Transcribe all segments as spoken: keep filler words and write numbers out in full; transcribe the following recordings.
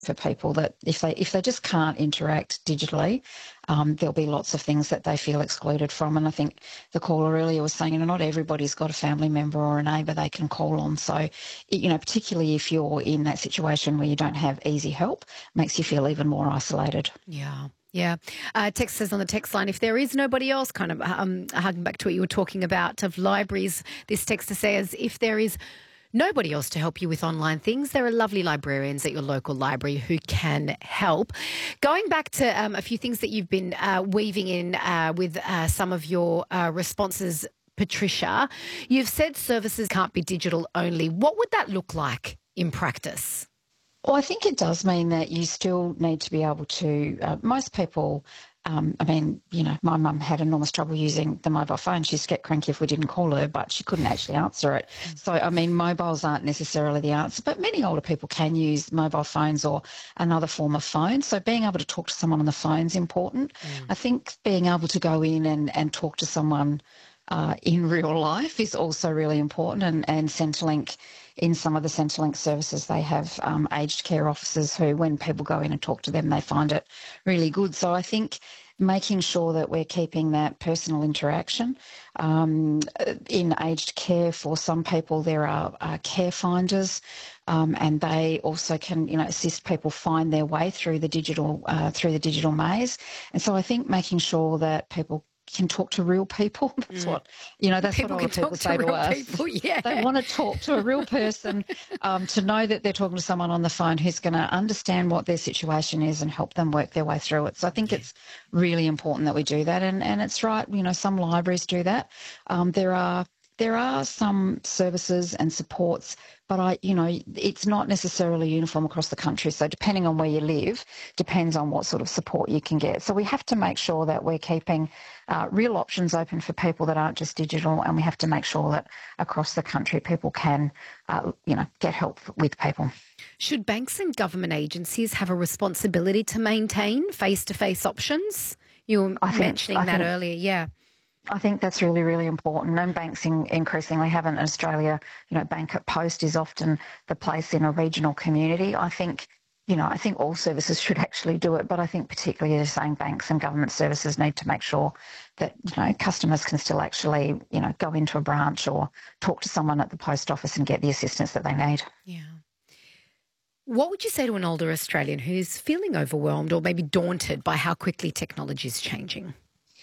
for people that if they if they just can't interact digitally, um, there'll be lots of things that they feel excluded from. And I think the caller earlier was saying, you know, not everybody's got a family member or a neighbour they can call on. So, you know, particularly if you're in that situation where you don't have easy help, makes you feel even more isolated. Yeah. Yeah. Uh, text says on the text line, if there is nobody else, kind of um, hugging back to what you were talking about of libraries, this texter says, if there is nobody else to help you with online things, there are lovely librarians at your local library who can help. Going back to um, a few things that you've been uh, weaving in uh, with uh, some of your uh, responses, Patricia, you've said services can't be digital only. What would that look like in practice? Well, I think it does mean that you still need to be able to, uh, most people, um, I mean, you know, my mum had enormous trouble using the mobile phone. She used to get cranky if we didn't call her, but she couldn't actually answer it. So, I mean, mobiles aren't necessarily the answer, but many older people can use mobile phones or another form of phone. So being able to talk to someone on the phone is important. Mm. I think being able to go in and, and talk to someone uh, in real life is also really important, and, and Centrelink, in some of the Centrelink services, they have um, aged care officers who, when people go in and talk to them, they find it really good. So I think making sure that we're keeping that personal interaction. Um, in aged care, for some people, there are uh, care finders, um, and they also can, you know, assist people find their way through the digital uh, through the digital maze. And so I think making sure that people can talk to real people. That's mm. what, you know, that's people what older people say to, to us. People, yeah. They want to talk to a real person, um, to know that they're talking to someone on the phone who's going to understand what their situation is and help them work their way through it. So I think yeah. it's really important that we do that. And, and it's right, you know, some libraries do that. Um, there are There are some services and supports, but I, you know, it's not necessarily uniform across the country. So depending on where you live, depends on what sort of support you can get. So we have to make sure that we're keeping uh, real options open for people that aren't just digital, and we have to make sure that across the country people can, uh, you know, get help with people. Should banks and government agencies have a responsibility to maintain face-to-face options? You were I mentioning think, that think, earlier, yeah. I think that's really, really important, and banks in, increasingly haven't. In Australia, you know, Bank at Post is often the place in a regional community. I think, you know, I think all services should actually do it, but I think particularly as saying banks and government services need to make sure that, you know, customers can still actually, you know, go into a branch or talk to someone at the post office and get the assistance that they need. Yeah. What would you say to an older Australian who's feeling overwhelmed or maybe daunted by how quickly technology is changing?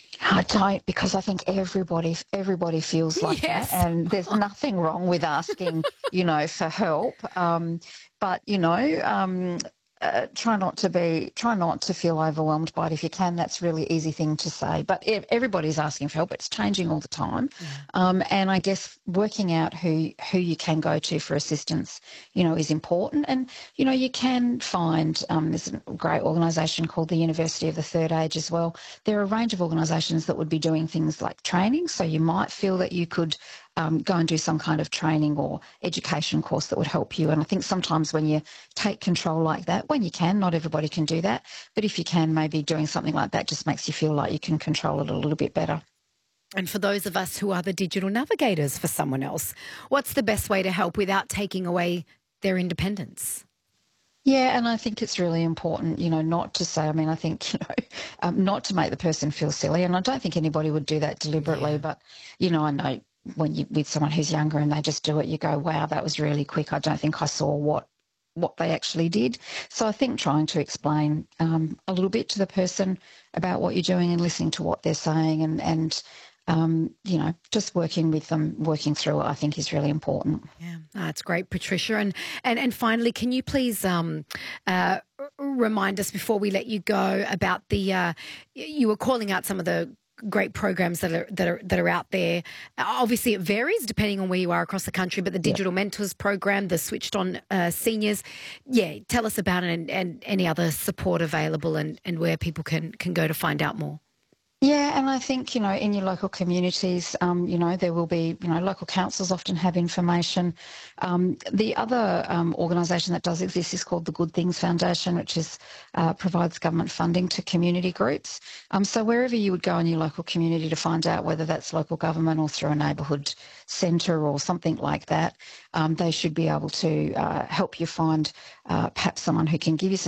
I don't, because I think everybody everybody feels like yes. that, and there's nothing wrong with asking, you know, for help. Um, but you know, um, uh, try not to be, try not to feel overwhelmed by it if you can. That's a really easy thing to say. But if everybody's asking for help. It's changing all the time, yeah. um, and I guess working out who who you can go to for assistance, you know, is important. And you know, you can find um, there's a great organisation called the University of the Third Age as well. There are a range of organisations that would be doing things like training. So you might feel that you could Um, go and do some kind of training or education course that would help you. And I think sometimes when you take control like that, when you can, not everybody can do that, but if you can, maybe doing something like that just makes you feel like you can control it a little bit better. And for those of us who are the digital navigators for someone else, what's the best way to help without taking away their independence? Yeah, and I think it's really important, you know, not to say, I mean, I think, you know, um, not to make the person feel silly. And I don't think anybody would do that deliberately, yeah. but, you know, I know when you with someone who's younger and they just do it, you go, wow, that was really quick. I don't think I saw what what they actually did. So I think trying to explain um, a little bit to the person about what you're doing and listening to what they're saying and, and um, you know, just working with them, working through it, I think is really important. Yeah, that's great, Patricia. And, and, and finally, can you please um, uh, remind us before we let you go about the, uh, you were calling out some of the great programs that are that are that are out there. Obviously, it varies depending on where you are across the country. But the Digital yep. Mentors program, the Switched On uh, Seniors, yeah, tell us about it and, and any other support available and, and where people can can go to find out more. Yeah, and I think, you know, in your local communities, um, you know, there will be, you know, local councils often have information. Um, the other um, organisation that does exist is called the Good Things Foundation, which is uh, provides government funding to community groups. Um, so wherever you would go in your local community to find out whether that's local government or through a neighbourhood centre or something like that, um, they should be able to uh, help you find uh, perhaps someone who can give you some